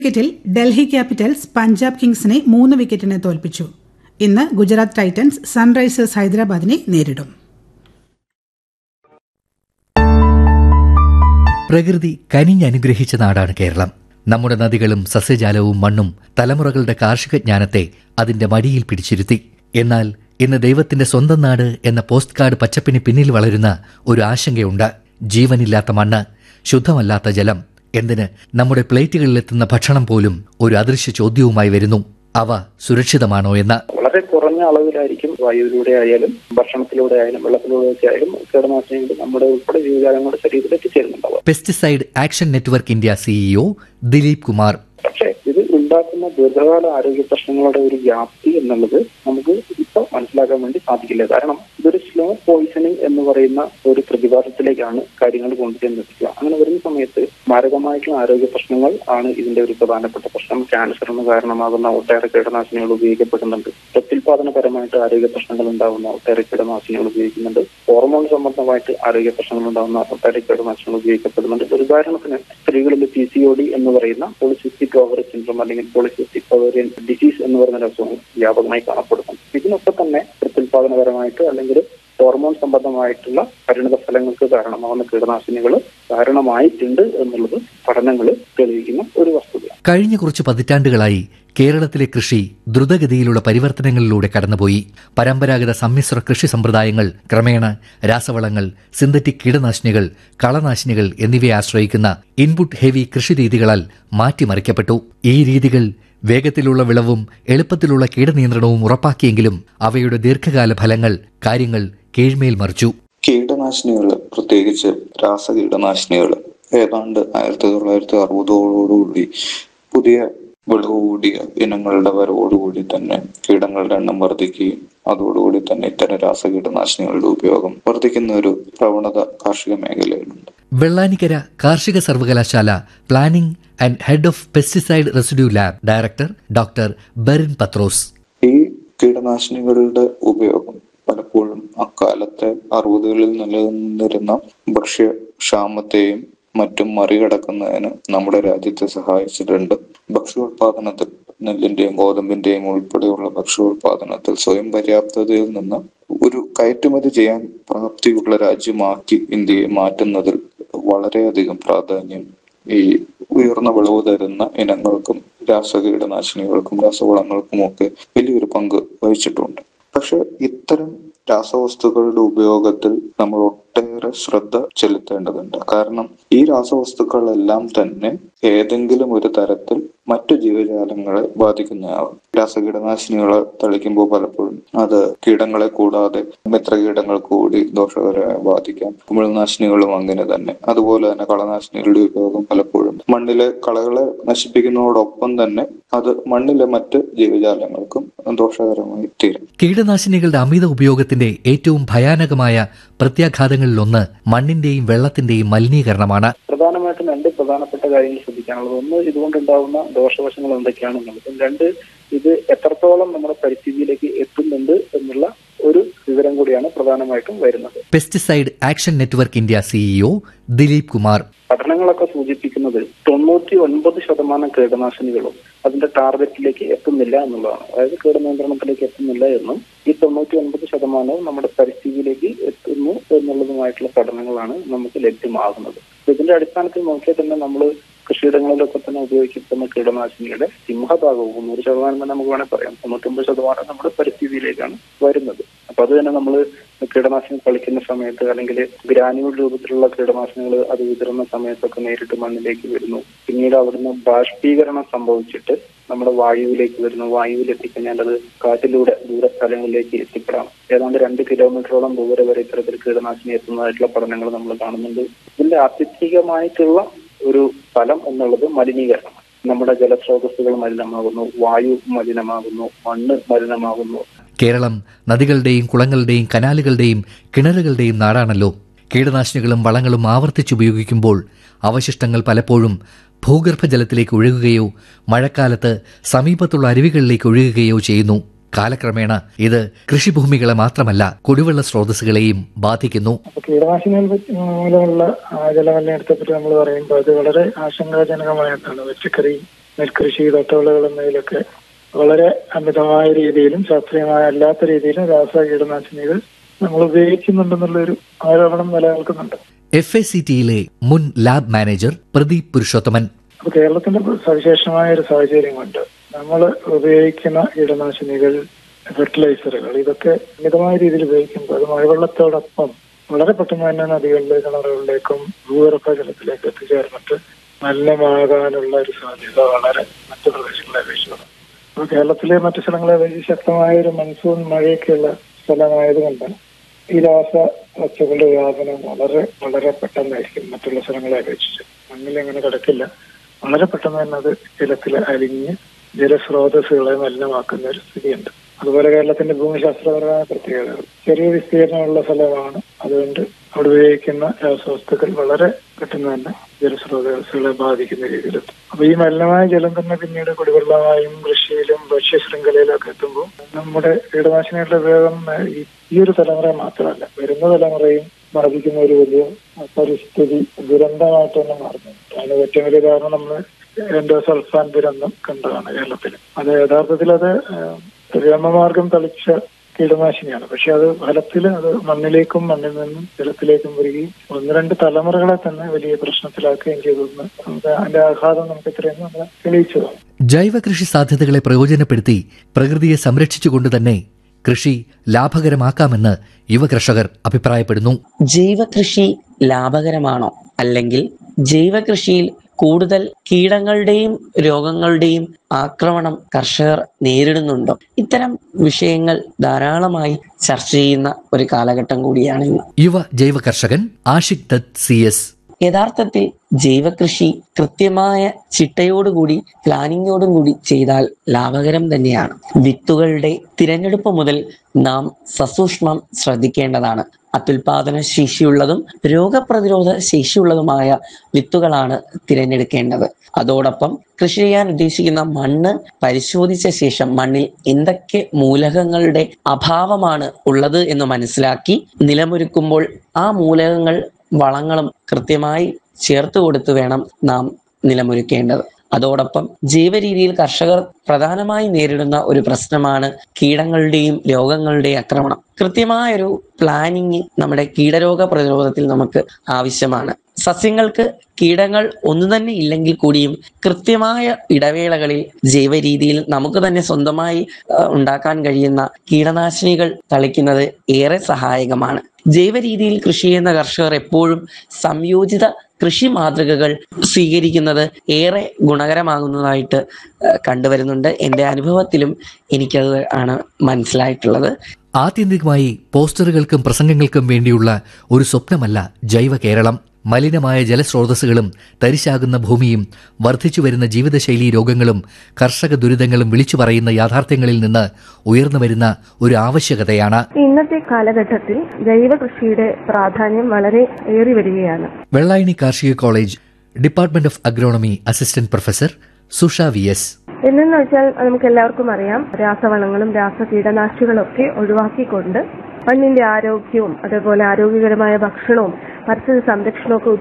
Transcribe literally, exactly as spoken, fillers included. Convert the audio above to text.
ക്രിക്കറ്റിൽ ഡൽഹി ക്യാപിറ്റൽസ് പഞ്ചാബ് കിങ്സിനെ മൂന്ന് വിക്കറ്റിന് തോൽപ്പിച്ചു. ഇന്ന് ഗുജറാത്ത് ടൈറ്റൻസ് സൺറൈസേഴ്സ് ഹൈദരാബാദിനെ നേരിടും. പ്രകൃതി കനിഞ്ഞനുഗ്രഹിച്ച നാടാണ് കേരളം. നമ്മുടെ നദികളും സസ്യജാലവും മണ്ണും തലമുറകളുടെ കാർഷിക ജ്ഞാനത്തെ അതിന്റെ മടിയിൽ പിടിച്ചിരുത്തി. എന്നാൽ ഇന്ന് ദൈവത്തിന്റെ സ്വന്തം നാട് എന്ന പോസ്റ്റ് കാർഡ് പച്ചപ്പിന് പിന്നിൽ വളരുന്ന ഒരു ആശങ്കയുണ്ട്. ജീവനില്ലാത്ത മണ്ണ്, ശുദ്ധമല്ലാത്ത ജലം, എന്തിന് നമ്മുടെ പ്ലേറ്റുകളിലെത്തുന്ന ഭക്ഷണം പോലും ഒരു അദൃശ്യ ചോദ്യവുമായി വരുന്നു. അവ സുരക്ഷിതമാണോ എന്ന വളരെ കുറഞ്ഞ അളവിലായിരിക്കും വായുവിലൂടെ ആയാലും ഭക്ഷണത്തിലൂടെ ആയാലും വെള്ളത്തിലൂടെ ഒക്കെ ആയാലും കീടനാശിനികൾ നമ്മുടെ ഉൾപ്പെടെ ജീവജാലങ്ങളുടെ ശരീരത്തിൽ എത്തിച്ചേരുന്നുണ്ടാവും. Pesticide action network India CEO Dileep Kumar. പക്ഷേ ഇത് ഉണ്ടാക്കുന്ന ദീർഘകാല ആരോഗ്യ പ്രശ്നങ്ങളുടെ ഒരു വ്യാപ്തി എന്നുള്ളത് നമുക്ക് ഇപ്പൊ മനസ്സിലാക്കാൻ വേണ്ടി സാധിക്കില്ല. കാരണം ഇതൊരു സ്ലോ പോയിസണിങ് എന്ന് പറയുന്ന ഒരു പ്രതിഭാസത്തിലേക്കാണ് കാര്യങ്ങൾ കൊണ്ടുചെന്നെത്തിക്കുക. അങ്ങനെ വരുന്ന സമയത്ത് മാരകമായിട്ടുള്ള ആരോഗ്യ പ്രശ്നങ്ങൾ ആണ് ഇതിന്റെ ഒരു പ്രധാനപ്പെട്ട പ്രശ്നം. ക്യാൻസറിന് കാരണമാകുന്ന ഒട്ടേറെ കീടനാശിനികൾ ഉപയോഗിക്കപ്പെടുന്നുണ്ട്. പ്രത്യുൽപാദനപരമായിട്ട് ആരോഗ്യ പ്രശ്നങ്ങൾ ഉണ്ടാകുന്ന ഒട്ടേറെ കീടനാശിനികൾ ഉപയോഗിക്കുന്നുണ്ട്. ഹോർമോൺ സംബന്ധമായിട്ട് ആരോഗ്യ പ്രശ്നങ്ങൾ ഉണ്ടാകുന്ന ഒട്ടേറെ കീടനാശിനികൾ ഉപയോഗിക്കപ്പെടുന്നുണ്ട്. ഒരു ഉദാഹരണത്തിന് സ്ത്രീകളിൽ പി സി ഒ ഡി എന്ന് പറയുന്ന പോളിസിസ്റ്റിക് ഓവറി സിൻഡ്രോം അല്ലെങ്കിൽ പോളിസിസ്റ്റിക് ഓവേറിയൻ ഡിസീസ് എന്ന് പറയുന്ന അസുഖം വ്യാപകമായി കാണപ്പെടുന്നു. ഇതിനൊക്കെ തന്നെ പ്രത്യുൽപാദനപരമായിട്ട് അല്ലെങ്കിൽ ഹോർമോൺ സംബന്ധമായിട്ടുള്ള പരിണിത ഫലങ്ങൾക്ക് കാരണമാകുന്ന കീടനാശിനികൾ കാരണമായിട്ടുണ്ട് എന്നുള്ളത് പഠനങ്ങൾ തെളിയിക്കുന്ന ഒരു വസ്തുതയാണ്. കഴിഞ്ഞ കുറച്ച് പതിറ്റാണ്ടുകളായി കേരളത്തിലെ കൃഷി ദ്രുതഗതിയിലുള്ള പരിവർത്തനങ്ങളിലൂടെ കടന്നുപോയി. പരമ്പരാഗത സമ്മിശ്ര കൃഷി സമ്പ്രദായങ്ങൾ ക്രമേണ രാസവളങ്ങൾ, സിന്തറ്റിക് കീടനാശിനികൾ, കളനാശിനികൾ എന്നിവയെ ആശ്രയിക്കുന്ന ഇൻപുട്ട് ഹെവി കൃഷിരീതികളാൽ മാറ്റിമറിക്കപ്പെട്ടു. ഈ രീതികൾ വേഗത്തിലുള്ള വിളവും എളുപ്പത്തിലുള്ള കീടനിയന്ത്രണവും ഉറപ്പാക്കിയെങ്കിലും അവയുടെ ദീർഘകാല ഫലങ്ങൾ കാര്യങ്ങൾ കീഴ്മേൽ മറിച്ചു. കീടനാശിനികൾ, പ്രത്യേകിച്ച് രാസകീടനാശിനികൾ ഏതാണ്ട് ആയിരത്തി തൊള്ളായിരത്തി അറുപതോടുകൂടി പുതിയ വിളവ് കൂടിയ ഇനങ്ങളുടെ വരവോടുകൂടി തന്നെ കീടങ്ങളുടെ എണ്ണം വർദ്ധിക്കുകയും അതോടുകൂടി തന്നെ ഇത്തരം രാസകീടനാശിനികളുടെ ഉപയോഗം വർദ്ധിക്കുന്ന ഒരു പ്രവണത കാർഷിക മേഖലയിലുണ്ട്. വെള്ളാനിക്കര കാർഷിക സർവകലാശാല planning and head of pesticide residue lab director doctor Burrill പത്രോസ്. ഈ കീടനാശിനികളുടെ ഉപയോഗം പലപ്പോഴും അക്കാലത്തെ അറുപതുകളിൽ നിലനിന്നിരുന്ന ഭക്ഷ്യക്ഷാമത്തെയും മറ്റും മറികടക്കുന്നതിന് നമ്മുടെ രാജ്യത്തെ സഹായിച്ചിട്ടുണ്ട്. ഭക്ഷ്യോത്പാദനത്തിൽ നെല്ലിന്റെയും ഗോതമ്പിന്റെയും ഉൾപ്പെടെയുള്ള ഭക്ഷ്യോത്പാദനത്തിൽ സ്വയം പര്യാപ്തതയിൽ നിന്ന് ഒരു കയറ്റുമതി ചെയ്യാൻ പ്രാപ്തിയുള്ള രാജ്യമാക്കി ഇന്ത്യയെ മാറ്റുന്നതിൽ വളരെയധികം പ്രാധാന്യം ഈ ഉയർന്ന വിളവ് തരുന്ന ഇനങ്ങൾക്കും രാസകീടനാശിനികൾക്കും രാസവളങ്ങൾക്കും ഒക്കെ വലിയൊരു പങ്ക് വഹിച്ചിട്ടുണ്ട്. പക്ഷെ ഇത്തരം രാസവസ്തുക്കളുടെ ഉപയോഗത്തിൽ നമ്മൾ ഒട്ടേറെ ശ്രദ്ധ ചെലുത്തേണ്ടതുണ്ട്. കാരണം ഈ രാസവസ്തുക്കളെല്ലാം തന്നെ ഏതെങ്കിലും ഒരു തരത്തിൽ മറ്റു ജീവജാലങ്ങളെ ബാധിക്കുന്നതാവും. രാസകീടനാശിനികളെ തളിക്കുമ്പോൾ പലപ്പോഴും അത് കീടങ്ങളെ കൂടാതെ മിത്രകീടങ്ങൾ കൂടി ദോഷകരമായി ബാധിക്കാം. കുമിൾനാശിനികളും അങ്ങനെ തന്നെ. അതുപോലെ തന്നെ കളനാശിനികളുടെ ഉപയോഗം പലപ്പോഴും മണ്ണിലെ കളകളെ നശിപ്പിക്കുന്നതോടൊപ്പം തന്നെ അത് മണ്ണിലെ മറ്റ് ജീവജാലങ്ങൾക്കും ദോഷകരമായി തീരും. കീടനാശിനികളുടെ അമിത ഉപയോഗത്തിന്റെ ഏറ്റവും ഭയാനകമായ പ്രത്യാഘാതങ്ങളിലൊന്ന് മണ്ണിന്റെയും വെള്ളത്തിന്റെയും മലിനീകരണമാണ്. പ്രധാനമായിട്ടും രണ്ട് പ്രധാനപ്പെട്ട കാര്യങ്ങൾ ശ്രദ്ധിക്കാനുള്ളത്. ഒന്ന്, ഇതുകൊണ്ടുണ്ടാകുന്ന ദോഷവശങ്ങൾ എന്തൊക്കെയാണെന്നുള്ളതും. രണ്ട്, ഇത് എത്രത്തോളം നമ്മുടെ പരിസ്ഥിതിയിലേക്ക് എത്തുന്നുണ്ട് എന്നുള്ള ഒരു വിവരം കൂടിയാണ് പ്രധാനമായിട്ടും വരുന്നത്. Pesticide action network India CEO Dileep Kumar. പഠനങ്ങളൊക്കെ സൂചിപ്പിക്കുന്നത് തൊണ്ണൂറ്റി ഒൻപത് ശതമാനം കീടനാശിനികളും അതിന്റെ ടാർഗറ്റിലേക്ക് എത്തുന്നില്ല എന്നുള്ളതാണ്. അതായത് കീടനിയന്ത്രണത്തിലേക്ക് എത്തുന്നില്ല എന്നും ഈ തൊണ്ണൂറ്റി ഒൻപത് ശതമാനവും നമ്മുടെ പരിസ്ഥിതിയിലേക്ക് എത്തുന്നു എന്നുള്ളതുമായിട്ടുള്ള പഠനങ്ങളാണ് നമുക്ക് ലഭ്യമാകുന്നത്. ഇതിന്റെ അടിസ്ഥാനത്തിൽ നോക്കിയാൽ തന്നെ നമ്മൾ കൃഷിയിടങ്ങളിലൊക്കെ തന്നെ ഉപയോഗിക്കുന്ന കീടനാശിനിയുടെ സിംഹഭാഗവും നൂറ് ശതമാനം തന്നെ നമുക്ക് വേണമെങ്കിൽ പറയാം, തൊണ്ണൂറ്റൊമ്പത് ശതമാനം നമ്മുടെ പരിസ്ഥിതിയിലേക്കാണ് വരുന്നത്. അപ്പൊ അത് തന്നെ നമ്മൾ കീടനാശിനി കളിക്കുന്ന സമയത്ത് അല്ലെങ്കിൽ ഗ്രാനുവൽ രൂപത്തിലുള്ള കീടനാശിനികൾ അത് വിതറുന്ന സമയത്തൊക്കെ നേരിട്ട് മണ്ണിലേക്ക് വരുന്നു. പിന്നീട് അവിടുന്ന് ബാഷ്പീകരണം സംഭവിച്ചിട്ട് നമ്മുടെ വായുവിലേക്ക് വരുന്നു. വായുവിൽ എത്തിക്കഴിഞ്ഞാൽ അത് കാറ്റിലൂടെ ദൂര സ്ഥലങ്ങളിലേക്ക് എത്തിപ്പെടാം. ഏതാണ്ട് രണ്ട് കിലോമീറ്ററോളം ദൂരെ വരെ ഇത്തരത്തിൽ കീടനാശിനി എത്തുന്നതായിട്ടുള്ള പഠനങ്ങൾ നമ്മൾ കാണുന്നുണ്ട്. ഇതിന്റെ ആത്യന്തികമായിട്ടുള്ള ഒരു ഫലം എന്നുള്ളത് മലിനീകരണമാണ്. നമ്മുടെ ജലസ്രോതസ്സുകൾ മലിനമാകുന്നു, വായു മലിനമാകുന്നു, മണ്ണ് മലിനമാകുന്നു. കേരളം നദികളുടെയും കുളങ്ങളുടെയും കനാലുകളുടെയും കിണറുകളുടെയും നാടാണല്ലോ. കീടനാശിനികളും വളങ്ങളും ആവർത്തിച്ചുപയോഗിക്കുമ്പോൾ അവശിഷ്ടങ്ങൾ പലപ്പോഴും ഭൂഗർഭജലത്തിലേക്ക് ഒഴുകുകയോ മഴക്കാലത്ത് സമീപത്തുള്ള അരുവികളിലേക്ക് ഒഴുകുകയോ ചെയ്യുന്നു. കാലക്രമേണ ഇത് കൃഷിഭൂമികളെ മാത്രമല്ല കുടിവെള്ള സ്രോതസ്സുകളെയും ബാധിക്കുന്നു. കീടനാശിനികൾ മൂലമുള്ള ജലമലിനീകരണത്തെപ്പറ്റി നമ്മൾ പറയുമ്പോൾ അത് വളരെ ആശങ്കാജനകമായിട്ടാണ്. പച്ചക്കറി നെൽകൃഷി, തട്ടവിളകൾ എന്നതിലൊക്കെ വളരെ അമിതമായ രീതിയിലും ശാസ്ത്രീയമായ അല്ലാത്ത രീതിയിലും രാസ കീടനാശിനികൾ നമ്മൾ ഉപയോഗിക്കുന്നുണ്ടെന്നുള്ളൊരു ആരോപണം നിലനിൽക്കുന്നുണ്ട്. എഫ് എ സി ടിയിലെ മുൻ ലാബ് മാനേജർ പ്രദീപ് പുരുഷോത്തമൻ: അപ്പൊ കേരളത്തിന്റെ സവിശേഷമായ ഒരു സാഹചര്യം കൊണ്ട് നമ്മൾ ഉപയോഗിക്കുന്ന കീടനാശിനികൾ, ഫെർട്ടിലൈസറുകൾ ഇതൊക്കെ മിതമായ രീതിയിൽ ഉപയോഗിക്കുമ്പോൾ അത് മഴവെള്ളത്തോടൊപ്പം വളരെ പെട്ടെന്ന് തന്നെ നദികളിലേക്കും കിണറുകളിലേക്കും ഭൂഗർഭ ജലത്തിലേക്ക് എത്തിച്ചേർന്നിട്ട് മലിനമാകാനുള്ള ഒരു സാധ്യത വളരെ മറ്റു പ്രദേശങ്ങളെ അപേക്ഷിക്കുന്നു. അപ്പോൾ കേരളത്തിലെ മറ്റു സ്ഥലങ്ങളെ അപേക്ഷിച്ച് ശക്തമായ ഒരു മൺസൂൺ മഴയൊക്കെയുള്ള സ്ഥലമായതുകൊണ്ട് ഈ രാസ വസ്തുക്കളുടെ വ്യാപനം വളരെ വളരെ പെട്ടെന്നായിരിക്കും മറ്റുള്ള സ്ഥലങ്ങളെ അപേക്ഷിച്ച്. മണ്ണിൽ അങ്ങനെ കിടക്കില്ല, വളരെ പെട്ടെന്ന് തന്നെ അത് ജലത്തിൽ അലിഞ്ഞ് ജലസ്രോതസ്സുകളെ മലിനമാക്കുന്ന ഒരു സ്ഥിതിയുണ്ട്. അതുപോലെ കേരളത്തിന്റെ ഭൂമിശാസ്ത്രപരമായ പ്രത്യേകതകൾ, ചെറിയ വിസ്തീർണമുള്ള സ്ഥലമാണ്, അതുകൊണ്ട് അവിടെ ഉപയോഗിക്കുന്ന രാസവസ്തുക്കൾ വളരെ പെട്ടെന്ന് തന്നെ ജലസ്രോതസ്സുകളെ ബാധിക്കുന്ന രീതിയിലെത്തും. അപ്പൊ ഈ മലിനമായ ജലം തന്നെ പിന്നീട് കുടിവെള്ളമായും കൃഷിയിലും ഭക്ഷ്യശൃംഖലയിലും ഒക്കെ എത്തുമ്പോൾ നമ്മുടെ കീടനാശിനികളുടെ ഉപയോഗം ഈ ഒരു തലമുറയെ മാത്രമല്ല വരുന്ന തലമുറയും ബാധിക്കുന്ന ഒരു വലിയ പരിസ്ഥിതി ദുരന്തമായിട്ട് തന്നെ മാറുന്നു. അതിന് ഏറ്റവും വലിയ കാരണം നമ്മൾ എൻഡോസൾഫാൻ ദുരന്തം കണ്ടതാണ് കേരളത്തിൽ. അത് യഥാർത്ഥത്തിൽ അത് വ്യോമമാർഗം തളിച്ച കീടനാശിനിയാണ്. പക്ഷെ അത് ഫലത്തിൽ അത് മണ്ണിലേക്കും മണ്ണിൽ നിന്നും ജലത്തിലേക്കും വരികയും ഒന്ന് രണ്ട് തലമുറകളെ തന്നെ വലിയ പ്രശ്നത്തിലാക്കുകയും ചെയ്തെന്ന് നമുക്ക് അതിന്റെ ആഘാതം നമുക്ക് ഇത്രയും നമ്മൾ തെളിയിച്ചതാണ്. ജൈവ കൃഷി സാധ്യതകളെ പ്രയോജനപ്പെടുത്തി പ്രകൃതിയെ സംരക്ഷിച്ചുകൊണ്ട് തന്നെ കൃഷി ലാഭകരമാക്കാമെന്ന് യുവ കർഷകർ അഭിപ്രായപ്പെടുന്നു. ജൈവ കൃഷി ലാഭകരമാണോ, അല്ലെങ്കിൽ ജൈവ കൃഷിയിൽ കൂടുതൽ കീടങ്ങളുടെയും രോഗങ്ങളുടെയും ആക്രമണം കർഷകർ നേരിടുന്നുണ്ടോ? ഇത്തരം വിഷയങ്ങൾ ധാരാളമായി ചർച്ച ചെയ്യുന്ന ഒരു കാലഘട്ടം കൂടിയാണ് ഇന്ന്. യുവ ജൈവ കർഷകൻ ആഷിഖ് ദത്ത് സി എസ്: യഥാർത്ഥത്തിൽ ജൈവകൃഷി കൃത്യമായ ചിട്ടയോടുകൂടി പ്ലാനിങ്ങോടും കൂടി ചെയ്താൽ ലാഭകരം തന്നെയാണ്. വിത്തുകളുടെ തിരഞ്ഞെടുപ്പ് മുതൽ നാം സസൂക്ഷ്മം ശ്രദ്ധിക്കേണ്ടതാണ്. അത്യുൽപാദന ശേഷിയുള്ളതും രോഗപ്രതിരോധ ശേഷിയുള്ളതുമായ വിത്തുകളാണ് തിരഞ്ഞെടുക്കേണ്ടത്. അതോടൊപ്പം കൃഷി ചെയ്യാൻ ഉദ്ദേശിക്കുന്ന മണ്ണ് പരിശോധിച്ച ശേഷം മണ്ണിൽ എന്തൊക്കെ മൂലകങ്ങളുടെ അഭാവമാണ് ഉള്ളത് എന്ന് മനസ്സിലാക്കി നിലമൊരുക്കുമ്പോൾ ആ മൂലകങ്ങൾ വളങ്ങളും കൃത്യമായി ചേർത്ത് കൊടുത്ത് വേണം നാം നിലമൊരുക്കേണ്ടത്. അതോടൊപ്പം ജൈവ രീതിയിൽ കർഷകർ പ്രധാനമായി നേരിടുന്ന ഒരു പ്രശ്നമാണ് കീടങ്ങളുടെയും രോഗങ്ങളുടെയും ആക്രമണം. കൃത്യമായൊരു പ്ലാനിങ് നമ്മുടെ കീടരോഗ പ്രതിരോധത്തിൽ നമുക്ക് ആവശ്യമാണ്. സസ്യങ്ങൾക്ക് കീടങ്ങൾ ഒന്നു തന്നെ ഇല്ലെങ്കിൽ കൂടിയും കൃത്യമായ ഇടവേളകളിൽ ജൈവ രീതിയിൽ നമുക്ക് തന്നെ സ്വന്തമായി ഉണ്ടാക്കാൻ കഴിയുന്ന കീടനാശിനികൾ തളിക്കുന്നത് ഏറെ സഹായകമാണ്. ജൈവ രീതിയിൽ കൃഷി ചെയ്യുന്ന കർഷകർ എപ്പോഴും സംയോജിത കൃഷി മാതൃകകൾ സ്വീകരിക്കുന്നത് ഏറെ ഗുണകരമാകുന്നതായിട്ട് കണ്ടുവരുന്നുണ്ട്. എൻ്റെ അനുഭവത്തിലും എനിക്കത് ആണ് മനസ്സിലായിട്ടുള്ളത്. ആത്യന്തികമായി പോസ്റ്ററുകൾക്കും പ്രസംഗങ്ങൾക്കും വേണ്ടിയുള്ള ഒരു സ്വപ്നമല്ല ജൈവ കേരളം. മലിനമായ ജലസ്രോതസ്സുകളും തരിശാകുന്ന ഭൂമിയും വർദ്ധിച്ചുവരുന്ന ജീവിതശൈലീ രോഗങ്ങളും കർഷക ദുരിതങ്ങളും വിളിച്ചു പറയുന്ന യാഥാർത്ഥ്യങ്ങളിൽ നിന്ന് ഉയർന്നുവരുന്ന ഒരു ആവശ്യകതയാണ്. ഇന്നത്തെ കാലഘട്ടത്തിൽ ജൈവ കൃഷിയുടെ പ്രാധാന്യം വളരെ ഏറി വരികയാണ്. വെള്ളായണി കാർഷിക college department of agronomy assistant professor Susha V S: എന്നു വെച്ചാൽ നമുക്ക് എല്ലാവർക്കും അറിയാം, രാസവളങ്ങളും രാസ കീടനാശിനികളും ഒക്കെ ഒഴിവാക്കിക്കൊണ്ട് മണ്ണിന്റെ ആരോഗ്യവും അതേപോലെ ആരോഗ്യകരമായ ഭക്ഷണവും പരിസ്ഥിതി സംരക്ഷണവും ഒക്കെ